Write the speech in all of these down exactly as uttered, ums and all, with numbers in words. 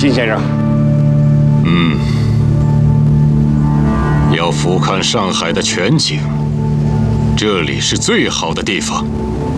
金先生。 嗯，要俯瞰上海的全景，这里是最好的地方。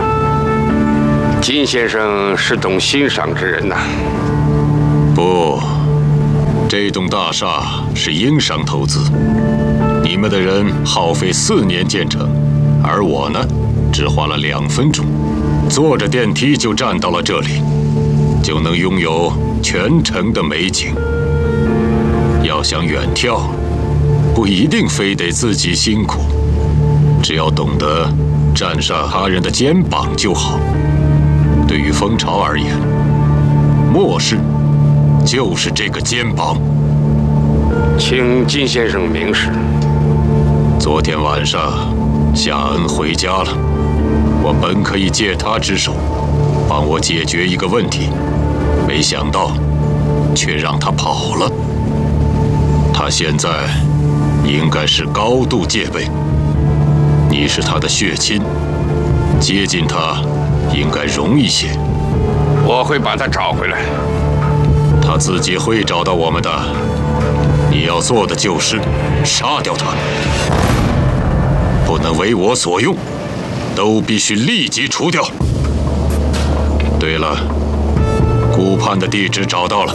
金先生是懂欣赏之人呐。 不，这栋大厦是英商投资，你们的人耗费四年建成，而我呢，只花了两分钟，坐着电梯就站到了这里，就能拥有全城的美景。要想远眺，不一定非得自己辛苦，只要懂得站上他人的肩膀就好。对于蜂巢而言，末世就是这个肩膀。 请金先生明示。 昨天晚上，夏恩回家了，我本可以借他之手，帮我解决一个问题，没想到，却让他跑了。他现在应该是高度戒备。你是他的血亲，接近他应该容易些。 我会把他找回来。 他自己会找到我们的。你要做的就是杀掉他，不能为我所用，都必须立即除掉。对了，顾盼的地址找到了，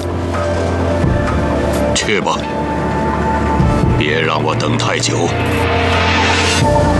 去吧，别让我等太久。